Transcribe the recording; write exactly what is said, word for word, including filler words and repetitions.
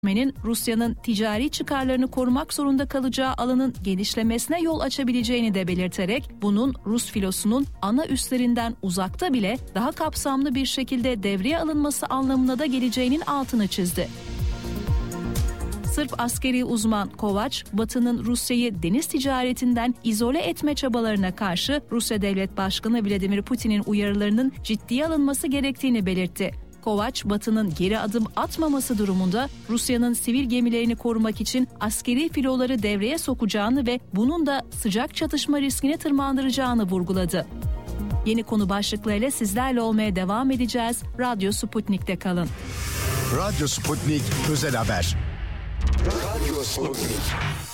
Rusya'nın ticari çıkarlarını korumak zorunda kalacağı alanın genişlemesine yol açabileceğini de belirterek bunun Rus filosunun ana üslerinden uzakta bile daha kapsamlı bir şekilde devreye alınması anlamına da geleceğinin altını çizdi. Sırp askeri uzman Kovaç, Batı'nın Rusya'yı deniz ticaretinden izole etme çabalarına karşı Rusya Devlet Başkanı Vladimir Putin'in uyarılarının ciddiye alınması gerektiğini belirtti. Kovaç, Batı'nın geri adım atmaması durumunda Rusya'nın sivil gemilerini korumak için askeri filoları devreye sokacağını ve bunun da sıcak çatışma riskini tırmandıracağını vurguladı. Yeni konu başlıklarıyla sizlerle olmaya devam edeceğiz. Radyo Sputnik'te kalın. Radyo Sputnik Özel Haber. Radyo Sputnik.